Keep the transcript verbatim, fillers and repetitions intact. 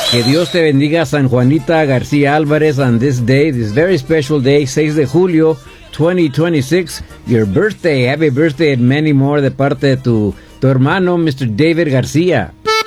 Que Dios te bendiga, San Juanita García Álvarez, on this day, this very special day, seis de julio, twenty twenty-six, your birthday. Happy birthday and many more de parte de tu, tu hermano, mister David García.